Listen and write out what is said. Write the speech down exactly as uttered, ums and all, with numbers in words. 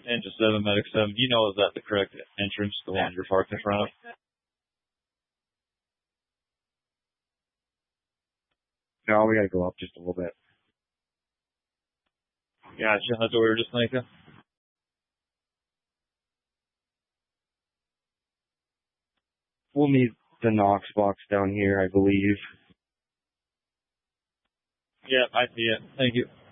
Ninja seven, Medic seven. Do you know is that the correct entrance, the one you're parked in front of? No, we gotta go up just a little bit. Gotcha. That's what we were just thinking. We'll need the Knox box down here, I believe. Yep, I see it. Thank you.